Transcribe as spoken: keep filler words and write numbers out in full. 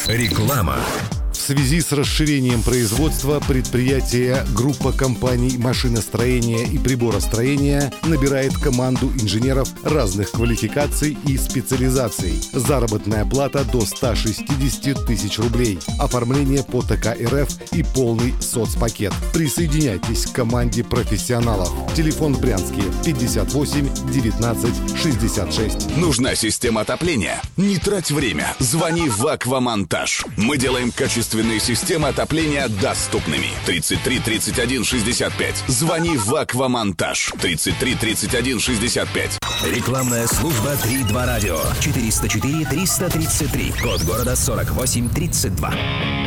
Реклама. В связи с расширением производства предприятие группа компаний машиностроения и приборостроения набирает команду инженеров разных квалификаций и специализаций. Заработная плата до ста шестидесяти тысяч рублей. Оформление по ТК РФ и полный соцпакет. Присоединяйтесь к команде профессионалов. Телефон Брянский пятьдесят восемь девятнадцать шестьдесят шесть. Нужна система отопления? Не трать время. Звони в Аквамонтаж. Мы делаем качественные системы отопления доступными. тридцать три тридцать один шестьдесят пять. Звони в Аквамонтаж. тридцать три тридцать один шестьдесят пять. Рекламная служба три два радио. четыреста четыре триста тридцать три. Код города сорок восемь тридцать два.